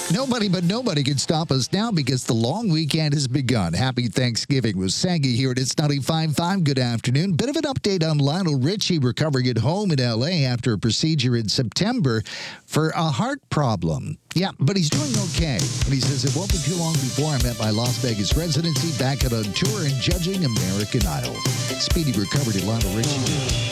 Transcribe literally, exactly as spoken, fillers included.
Nobody but nobody can stop us now because the long weekend has begun. Happy Thanksgiving with Saggy here at It's ninety-five point five. Good afternoon. Bit of an update on Lionel Richie recovering at home in L A after a procedure in September for a heart problem. Yeah, but he's doing okay. And he says it won't be too long before I'm at my Las Vegas residency back out on tour and judging American Idol. Speedy recovery to Lionel Richie.